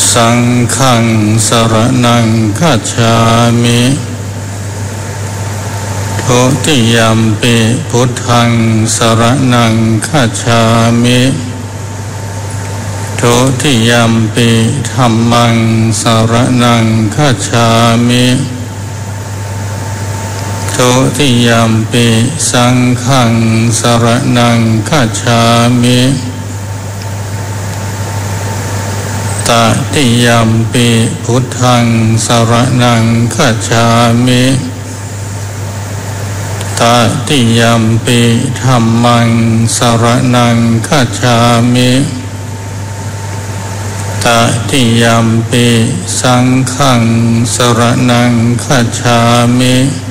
สังฆังสรณังคัจฉามิทุติยัมปิพุทธังสรณังคัจฉามิทุติยัมปิธัมมังสรณังคัจฉามิทุติยัมปิสังฆังสรณังคัจฉามิตติยัมปิพุทธังสรณังคัจฉามิตติยัมปิธัมมังสรณังคัจฉามิตติยัมปิสังฆังสรณังคัจฉามิ